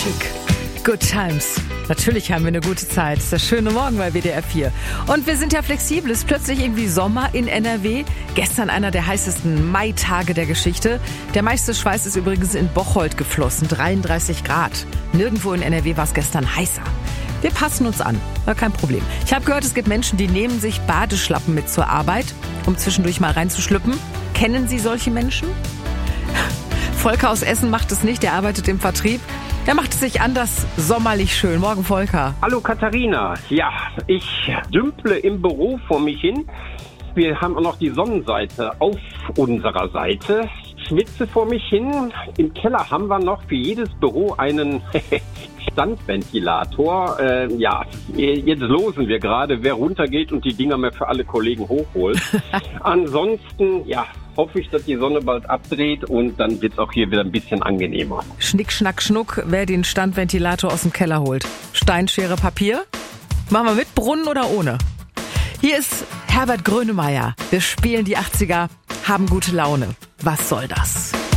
Classic. Good Times. Natürlich haben wir eine gute Zeit. Das ist der schöne Morgen bei WDR 4. Und wir sind ja flexibel. Es ist plötzlich irgendwie Sommer in NRW. Gestern einer der heißesten Maitage der Geschichte. Der meiste Schweiß ist übrigens in Bocholt geflossen. 33 Grad. Nirgendwo in NRW war es gestern heißer. Wir passen uns an. War kein Problem. Ich habe gehört, es gibt Menschen, die nehmen sich Badeschlappen mit zur Arbeit, um zwischendurch mal reinzuschlüppen. Kennen Sie solche Menschen? Volker aus Essen macht es nicht. Der arbeitet im Vertrieb. Der macht es sich anders sommerlich schön. Morgen, Volker. Hallo Katharina. Ja, ich dümple im Büro vor mich hin. Wir haben auch noch die Sonnenseite auf unserer Seite. Schwitze vor mich hin. Im Keller haben wir noch für jedes Büro einen Standventilator. Jetzt losen wir gerade, wer runtergeht und die Dinger mehr für alle Kollegen hochholt. Ansonsten, hoffe ich, dass die Sonne bald abdreht und dann wird es auch hier wieder ein bisschen angenehmer. Schnick, schnack, schnuck, wer den Standventilator aus dem Keller holt. Stein, Schere, Papier? Machen wir mit Brunnen oder ohne? Hier ist Herbert Grönemeyer. Wir spielen die 80er, haben gute Laune. Was soll das?